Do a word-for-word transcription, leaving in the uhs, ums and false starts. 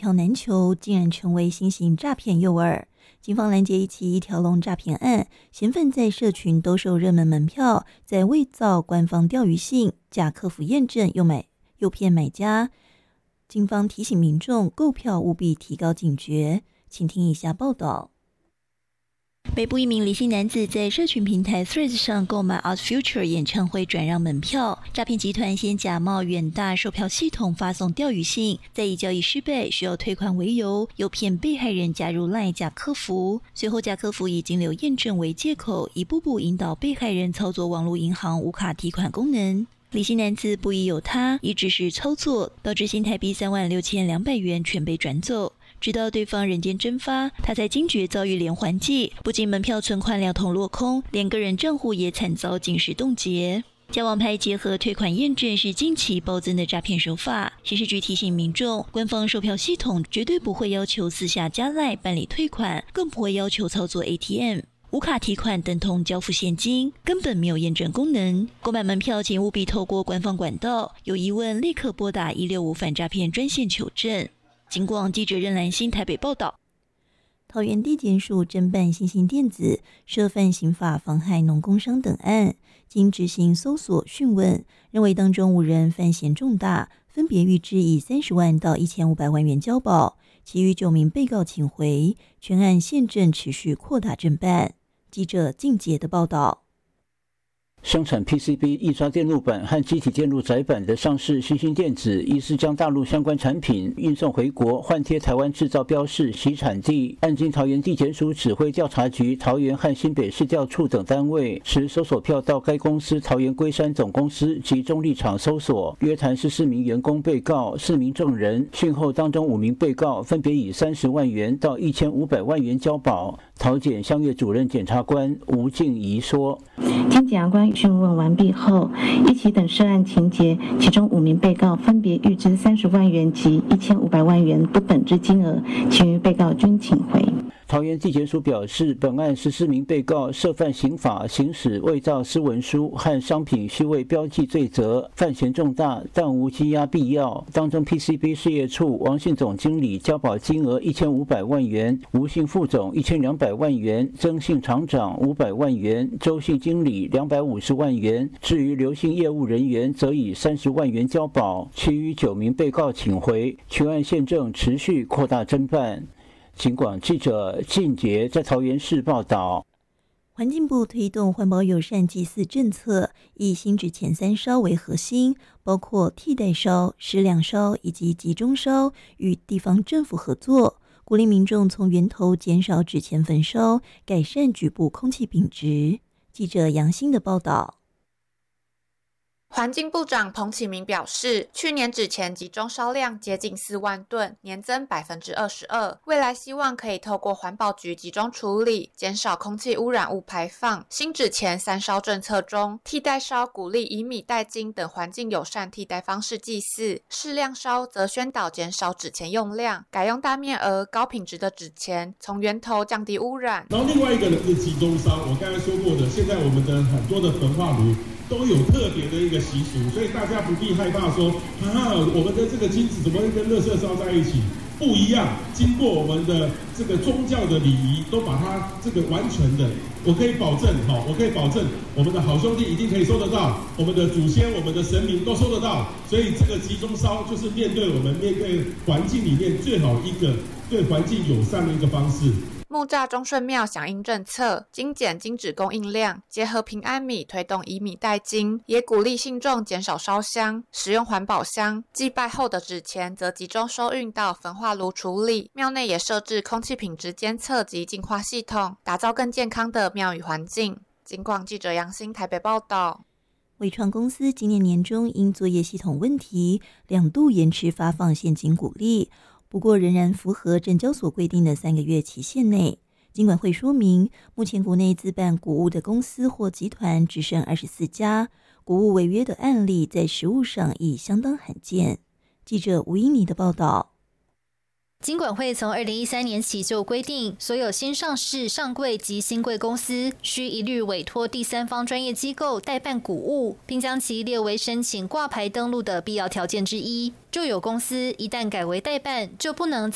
票难求，竟然成为新型诈骗诱饵。警方拦截一起一条龙诈骗案，嫌犯在社群兜售热门门票，在伪造官方钓鱼信、假客服验证，诱买诱骗买家。警方提醒民众购票务必提高警觉。请听以下报道。北部一名李姓男子在社群平台 Threads 上购买 Art Future 演唱会转让门票，诈骗集团先假冒远大售票系统发送钓鱼信，再以交易失败需要退款为由，诱骗被害人加入 LINE 假客服，随后假客服以金流验证为借口，一步步引导被害人操作网络银行无卡提款功能。李姓男子不疑有他，以指示操作，导致新台币三万六千两百元全被转走。直到对方人间蒸发，他才惊觉遭遇连环计，不仅门票存款两同落空，连个人账户也惨遭警示冻结。假网拍结合退款验证是近期暴增的诈骗手法。刑事局提醒民众，官方售票系统绝对不会要求私下加赖办理退款，更不会要求操作 A T M。无卡提款等同交付现金，根本没有验证功能。购买门票请务必透过官方管道，有疑问立刻拨打一六五反诈骗专线求证。警广记者任兰心台北报道。桃园地检署侦办新兴电子涉犯刑法妨害农工商等案，经执行搜索讯问，认为当中五人犯嫌重大，分别预支以三十万到一千五百万元交保，其余九名被告请回。全案现正持续扩大侦办。记者靳杰的报道。 生产 P C B 印刷电路板和机体电路载板的上市新兴电子，疑似将大陆相关产品运送回国，换贴台湾制造标示，洗产地。案经桃园地检署指挥调查局、桃园和新北市调处等单位持搜索票到该公司桃园龟山总公司及中立厂搜索，约谈十四名员工被告、四名证人。讯后，当中五名被告分别以三十万元到一千五百万元交保。桃检香月主任检察官吴静怡说：“ 经检察官讯问完毕后，一起等涉案情节，其中五名被告分别预支三十万元及一千五百万元不等之金额，其余被告均请回。” 桃园地检署表示，本案十四名被告涉犯刑法行使伪造私文书和商品虚伪标记罪责，犯嫌重大，但无羁押必要。当中 P C B 事业处王姓总经理交保金额一千五百万元，吴姓副总一千两百万元，曾姓厂长五百万元，周姓经理两百五十万元。至于刘姓业务人员，则以三十万元交保，其余九名被告请回。全案现正持续扩大侦办。警广记者靳杰在桃园市报道。 环境部推动环保友善祭祀政策，以新制前三烧为核心，包括替代烧、适量烧以及集中烧，与地方政府合作，鼓励民众从源头减少纸钱焚烧，改善局部空气品质。记者杨欣的报道。 环境部长彭启明表示，去年纸钱集中烧量接近四万吨，年增百分之二十二。未来希望可以透过环保局集中处理，减少空气污染物排放。新纸钱三烧政策中，替代烧鼓励以米代金等环境友善替代方式祭祀，适量烧则宣导减少纸钱用量，改用大面额、高品质的纸钱，从源头降低污染。 然后另外一个呢是集中烧，我刚才说过的，现在我们的很多的焚化炉都有特别的一个习俗，所以大家不必害怕说啊，我们的这个金子怎么会跟垃圾烧在一起？不一样，经过我们的这个宗教的礼仪，都把它这个完全的，我可以保证，哈，我可以保证，我们的好兄弟一定可以收得到，我们的祖先、我们的神明都收得到，所以这个集中烧就是面对我们面对环境里面最好一个对环境友善的一个方式。 木栅中顺庙响应政策，精简金纸供应量，结合平安米推动以米代金，也鼓励信众减少烧香，使用环保香。祭拜后的纸钱则集中收运到焚化炉处理。庙内也设置空气品质监测及净化系统，打造更健康的庙宇环境。警广记者杨欣台北报道。 伟创公司今年年中因作业系统问题，两度延迟发放现金股利，不过仍然符合证交所规定的三个月期限内。金管会说明，目前国内自办股务的公司或集团只剩二十四家，股务违约的案例在实务上亦相当罕见。记者吴英妮的报道。 金管会从二零一三年起就规定，所有新上市、上柜及新柜公司需一律委托第三方专业机构代办股务，并将其列为申请挂牌登录的必要条件之一。就有公司一旦改为代办，就不能